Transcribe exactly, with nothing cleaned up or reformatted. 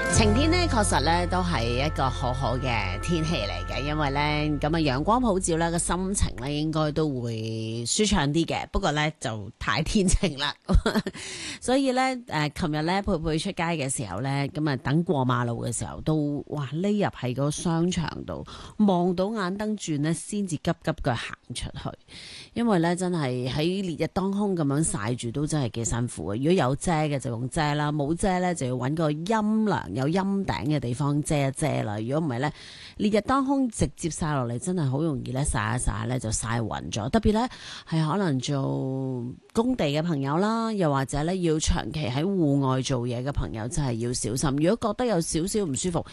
晴天呢確實咧都係一個好好嘅天氣嚟嘅，因為咧咁啊陽光普照咧，個心情咧應該都會舒暢啲嘅。不過咧就太天晴啦，所以咧誒，琴日咧佩佩出街嘅時候咧，咁啊等過馬路嘅時候都哇匿入喺個商場度，望到眼燈轉咧，先至急急腳行出去。因為咧真係喺烈日當空咁樣曬住，都真係幾辛苦嘅。如果有遮嘅就用遮啦，冇遮咧就要揾個陰涼有陰頂嘅地方遮一遮啦。如果唔係咧，烈日當空直接曬落嚟，真係好容易咧曬一曬咧就曬暈咗。特別咧係可能做工地嘅朋友啦，又或者咧要長期喺戶外做嘢嘅朋友，真係要小心。如果覺得有少少唔舒服，